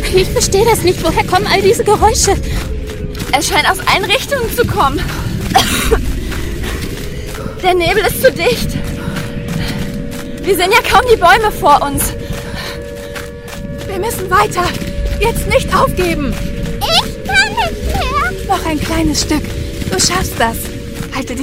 Ich verstehe das nicht. Woher kommen all diese Geräusche? Es scheint aus allen Richtungen zu kommen. Der Nebel ist zu dicht. Wir sehen ja kaum die Bäume vor uns. Wir müssen weiter. Jetzt nicht aufgeben. Ich kann nicht mehr. Noch ein kleines Stück. Du schaffst das. Halte dich